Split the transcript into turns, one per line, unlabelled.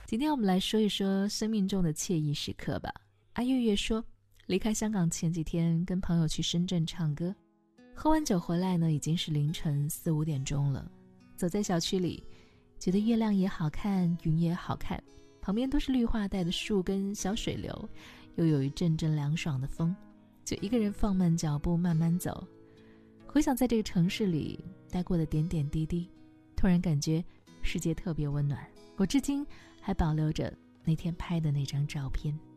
今天我们来说一说生命中的惬意时刻吧。阿月月说，离开香港前几天跟朋友去深圳唱歌，喝完酒回来呢，已经是凌晨4、5点钟了。走在小区里，觉得月亮也好看，云也好看，旁边都是绿化带的树跟小水流，又有一阵阵凉爽的风，就一个人放慢脚步慢慢走。回想在这个城市里待过的点点滴滴，突然感觉世界特别温暖。我至今还保留着那天拍的那张照片。